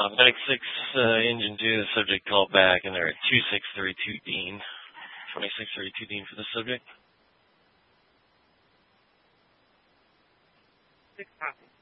Medic 6, Engine 2, the subject called back, and they're at 2632 Dean. 2632 Dean for the subject. 6 copy.